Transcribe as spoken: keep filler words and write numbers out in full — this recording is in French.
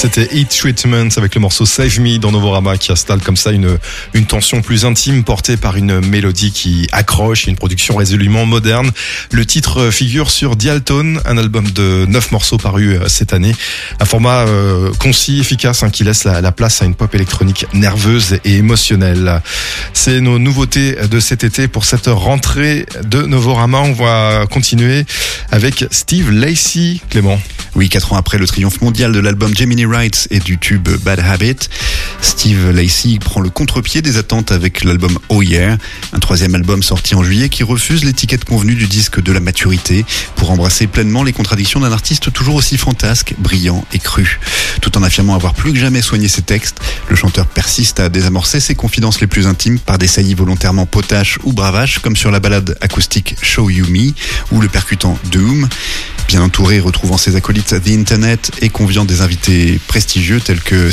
C'était Heat Treatment avec le morceau Save Me dans Novorama qui installe comme ça une, une tension plus intime portée par une mélodie qui accroche et une production résolument moderne. Le titre figure sur Dialtone, un album de neuf morceaux paru cette année. Un format euh, concis, efficace, hein, qui laisse la, la place à une pop électronique nerveuse et émotionnelle. C'est nos nouveautés de cet été pour cette rentrée de Novorama. On va continuer avec Steve Lacy, Clément. Oui, quatre ans après le triomphe mondial de l'album Gemini Rights et du tube Bad Habit, Steve Lacy prend le contre-pied des attentes avec l'album Oh Yeah, un troisième album sorti en juillet qui refuse l'étiquette convenue du disque de la maturité pour embrasser pleinement les contradictions d'un artiste toujours aussi fantasque, brillant et cru. Tout en affirmant avoir plus que jamais soigné ses textes, le chanteur persiste à désamorcer ses confidences les plus intimes par des saillies volontairement potaches ou bravaches comme sur la ballade acoustique Show You Me ou le percutant Doom. Bien entouré, retrouvant ses acolytes The Internet et conviant des invités prestigieux tels que